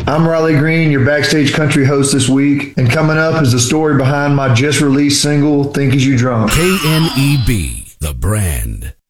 I'm Riley Green, your Backstage Country host this week, and coming up is the story behind my just-released single, Think As You Drunk. KNEB, The Brand.